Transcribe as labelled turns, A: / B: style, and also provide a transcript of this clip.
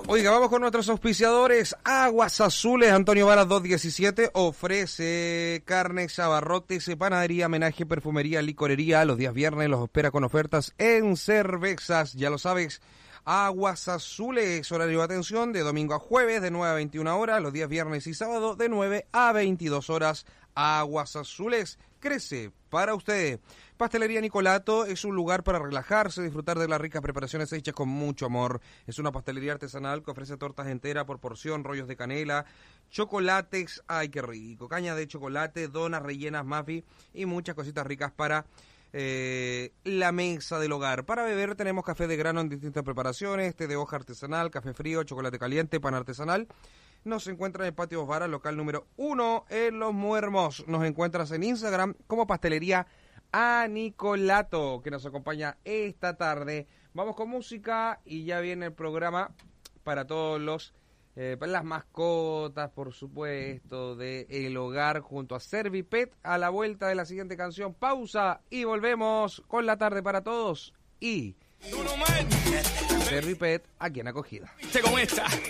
A: Oiga, vamos con nuestros auspiciadores. Aguas Azules, Antonio Varas 217, ofrece carnes, abarrotes, panadería, homenaje, perfumería, licorería. Los días viernes los espera con ofertas en cervezas, ya lo sabes. Aguas Azules, horario de atención de domingo a jueves de 9 a 21 horas, los días viernes y sábado de 9 a 22 horas. Aguas Azules, crece para usted. Pastelería Nicolato es un lugar para relajarse, disfrutar de las ricas preparaciones hechas con mucho amor. Es una pastelería artesanal que ofrece tortas enteras por porción, rollos de canela, chocolates, ay qué rico, caña de chocolate, donas rellenas, muffins y muchas cositas ricas para la mesa del hogar. Para beber tenemos café de grano en distintas preparaciones, té de hoja artesanal, café frío, chocolate caliente, pan artesanal. Nos encuentran en el Patio Dos Varas, local número 1 en Los Muermos. Nos encuentras en Instagram como Pastelería a Nicolato, que nos acompaña esta tarde. Vamos con música y ya viene el programa para todos los para las mascotas, por supuesto, de el hogar junto a Servipet. A la vuelta de la siguiente canción, pausa y volvemos con la tarde para todos y Servipet aquí en Acogida.
B: Con esta.